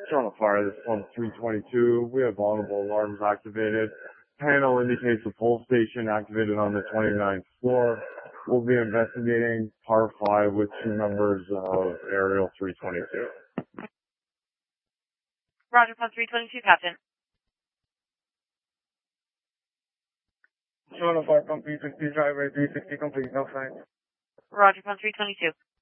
Showing a fire, this pump 322. We have vulnerable alarms activated. Panel indicates the pull station activated on the 29th floor. We'll be investigating par 5 with 2 members of Aerial 322. Roger, pump 322, Captain. Showing a fire, pump 360, driveway 360 complete, no signs. Roger, pump 322.